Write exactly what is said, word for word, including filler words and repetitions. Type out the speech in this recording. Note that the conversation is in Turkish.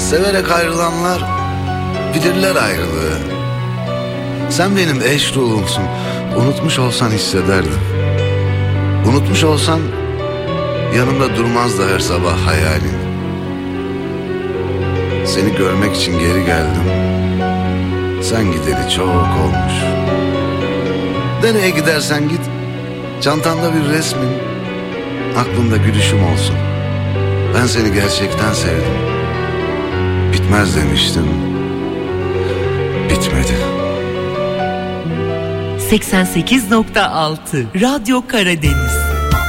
Severek ayrılanlar bilirler ayrılığı. Sen benim eş ruhumsun. Unutmuş olsan hissederdim. Unutmuş olsan yanımda durmazdı her sabah hayalin. Seni görmek için geri geldim. Sen gideli çok olmuş. Nereye gidersen git, çantanda bir resmin, aklında gülüşüm olsun. Ben seni gerçekten sevdim. Bitmez demiştim. Bitmedi. seksen sekiz nokta altı Radyo Karadeniz.